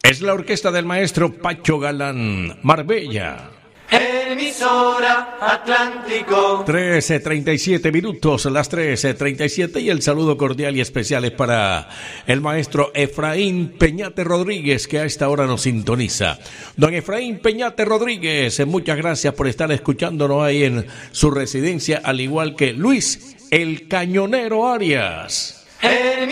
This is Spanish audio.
Es la orquesta del maestro Pacho Galán, Marbella. Emisora Atlántico. 13:37 minutos, las 13:37, y el saludo cordial y especial es para el maestro Efraín Peñate Rodríguez, que a esta hora nos sintoniza. Don Efraín Peñate Rodríguez, muchas gracias por estar escuchándonos ahí en su residencia, al igual que Luis el Cañonero Arias.